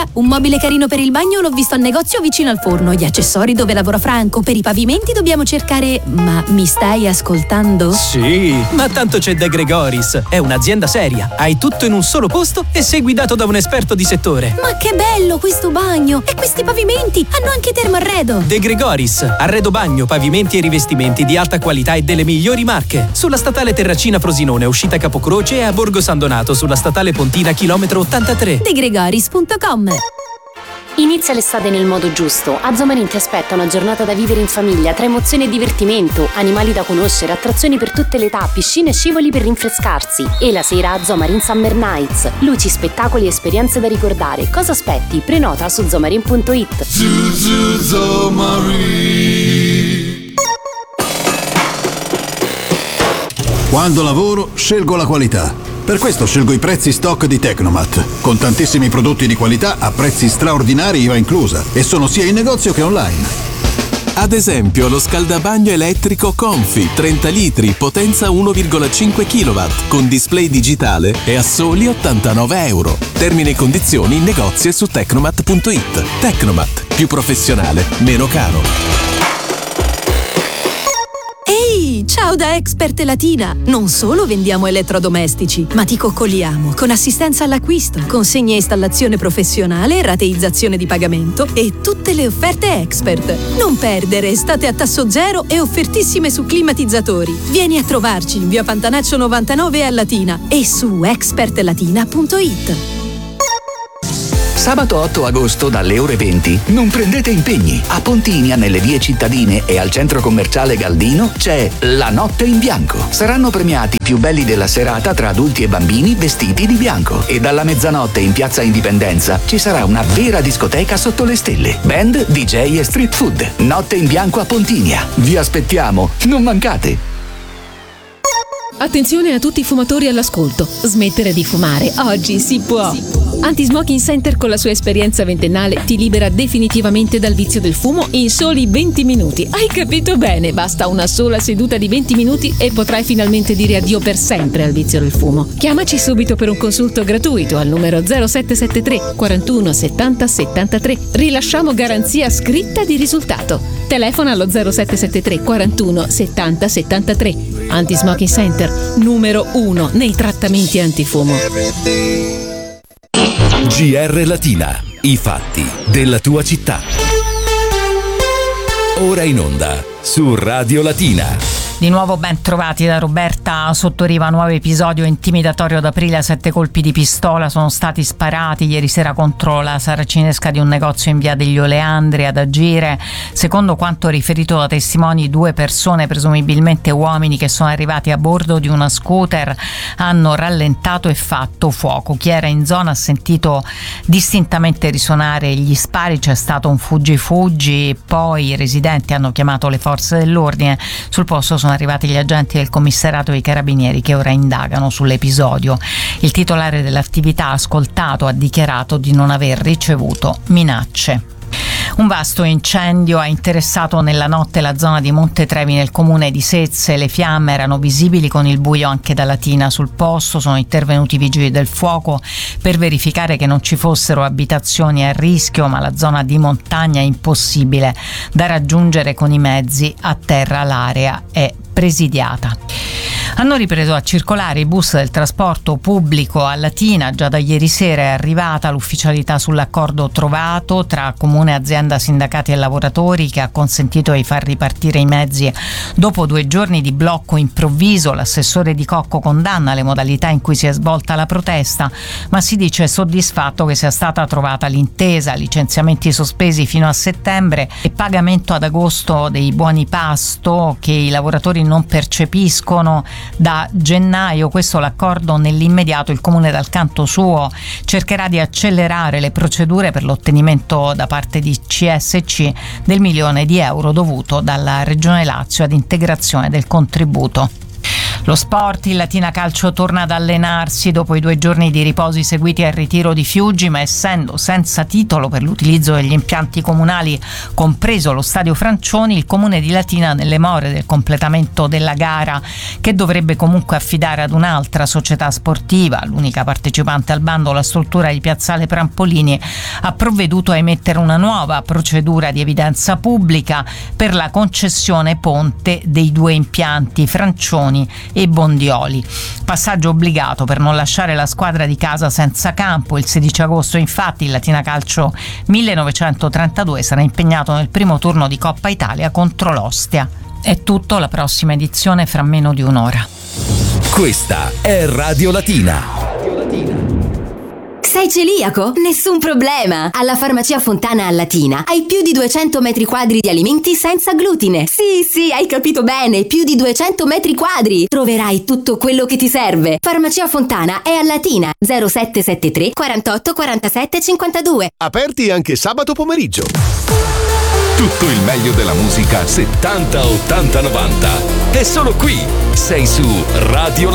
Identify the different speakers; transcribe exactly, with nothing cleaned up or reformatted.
Speaker 1: Un mobile carino per il bagno l'ho visto al negozio vicino al forno. Gli accessori dove lavora Franco. Per i pavimenti dobbiamo cercare... Ma mi stai ascoltando?
Speaker 2: Sì, ma tanto c'è De Gregoris. È un'azienda seria. Hai tutto in un solo posto e sei guidato da un esperto di settore.
Speaker 1: Ma che bello questo bagno! E questi pavimenti hanno anche termoarredo.
Speaker 2: De Gregoris, arredo bagno, pavimenti e rivestimenti di alta qualità e delle migliori marche. Sulla statale Terracina Frosinone, uscita Capocroce, e a Borgo San Donato sulla statale Pontina chilometro ottantatré.
Speaker 1: de gregoris punto com.
Speaker 3: Inizia l'estate nel modo giusto. A Zomarin ti aspetta una giornata da vivere in famiglia, tra emozioni e divertimento, animali da conoscere, attrazioni per tutte le età, piscine e scivoli per rinfrescarsi. E la sera a Zomarin Summer Nights. Luci, spettacoli e esperienze da ricordare. Cosa aspetti? Prenota su zomarin punto it.
Speaker 4: Quando lavoro, scelgo la qualità. Per questo scelgo i prezzi stock di Tecnomat, con tantissimi prodotti di qualità a prezzi straordinari I V A inclusa, e sono sia in negozio che online.
Speaker 5: Ad esempio lo scaldabagno elettrico Confi, trenta litri, potenza uno virgola cinque chilowatt, con display digitale e a soli ottantanove euro. Termini e condizioni in negozio e su tecnomat punto it. Tecnomat, più professionale, meno caro.
Speaker 1: Ehi, ciao da Expert Latina! Non solo vendiamo elettrodomestici, ma ti coccoliamo con assistenza all'acquisto, consegna e installazione professionale, rateizzazione di pagamento e tutte le offerte Expert. Non perdere estate a tasso zero e offertissime su climatizzatori. Vieni a trovarci in via Pantanaccio novantanove a Latina e su expert latina punto it.
Speaker 6: Sabato otto agosto dalle ore venti non prendete impegni. A Pontinia, nelle vie cittadine e al centro commerciale Galdino c'è La Notte in Bianco. Saranno premiati i più belli della serata tra adulti e bambini vestiti di bianco. E dalla mezzanotte in Piazza Indipendenza ci sarà una vera discoteca sotto le stelle. Band, D J e street food. Notte in Bianco a Pontinia. Vi aspettiamo, non mancate!
Speaker 7: Attenzione a tutti i fumatori all'ascolto. Smettere di fumare oggi si può. Anti-Smoking Center con la sua esperienza ventennale ti libera definitivamente dal vizio del fumo in soli venti minuti. Hai capito bene? Basta una sola seduta di venti minuti e potrai finalmente dire addio per sempre al vizio del fumo. Chiamaci subito per un consulto gratuito al numero zero sette sette tre quarantuno settanta settantatré. Rilasciamo garanzia scritta di risultato. Telefona allo zero sette sette tre quarantuno settanta settantatré. Anti-Smoking Center, numero uno nei trattamenti antifumo.
Speaker 8: G R Latina, i fatti della tua città. Ora in onda su Radio Latina.
Speaker 9: Di nuovo ben trovati da Roberta Sottoriva, nuovo episodio intimidatorio d'aprile, sette colpi di pistola sono stati sparati ieri sera contro la saracinesca di un negozio in via degli Oleandri ad Agire. Secondo quanto riferito da testimoni, due persone, presumibilmente uomini, che sono arrivati a bordo di una scooter hanno rallentato e fatto fuoco. Chi era in zona ha sentito distintamente risuonare gli spari, c'è stato un fuggi-fuggi, poi i residenti hanno chiamato le forze dell'ordine. Sul posto sono sono arrivati gli agenti del commissariato dei carabinieri che ora indagano sull'episodio. Il titolare dell'attività ascoltato ha dichiarato di non aver ricevuto minacce. Un vasto incendio ha interessato nella notte la zona di Monte Trevi nel comune di Sezze. Le fiamme erano visibili con il buio anche da Latina. Sul posto sono intervenuti i vigili del fuoco per verificare che non ci fossero abitazioni a rischio, ma la zona di montagna è impossibile da raggiungere con i mezzi a terra. L'area è presidiata. Hanno ripreso a circolare i bus del trasporto pubblico a Latina. Già da ieri sera è arrivata l'ufficialità sull'accordo trovato tra comune, azienda, sindacati e lavoratori, che ha consentito di far ripartire i mezzi dopo due giorni di blocco improvviso. L'assessore Di Cocco condanna le modalità in cui si è svolta la protesta, ma si dice soddisfatto che sia stata trovata l'intesa, licenziamenti sospesi fino a settembre e pagamento ad agosto dei buoni pasto che i lavoratori non percepiscono da gennaio. Questo l'accordo. Nell'immediato il comune dal canto suo cercherà di accelerare le procedure per l'ottenimento da parte di C S C del milione di euro dovuto dalla Regione Lazio ad integrazione del contributo. Lo sport, il Latina Calcio torna ad allenarsi dopo i due giorni di riposi seguiti al ritiro di Fiuggi, ma essendo senza titolo per l'utilizzo degli impianti comunali, compreso lo stadio Francioni, il comune di Latina, nelle more del completamento della gara, che dovrebbe comunque affidare ad un'altra società sportiva, l'unica partecipante al bando, la struttura di Piazzale Prampolini, ha provveduto a emettere una nuova procedura di evidenza pubblica per la concessione ponte dei due impianti Francioni e Bondioli. Passaggio obbligato per non lasciare la squadra di casa senza campo. Il sedici agosto infatti il Latina Calcio millenovecentotrentadue sarà impegnato nel primo turno di Coppa Italia contro l'Ostia. È tutto, la prossima edizione fra meno di un'ora.
Speaker 8: Questa è Radio Latina.
Speaker 10: Sei celiaco? Nessun problema! Alla Farmacia Fontana a Latina hai più di duecento metri quadri di alimenti senza glutine. Sì, sì, hai capito bene, più di duecento metri quadri. Troverai tutto quello che ti serve. Farmacia Fontana è a Latina, zero sette sette tre quarantotto quarantasette cinquantadue.
Speaker 11: Aperti anche sabato pomeriggio.
Speaker 8: Tutto il meglio della musica settanta, ottanta, novanta. È solo qui. Sei su Radio Latina.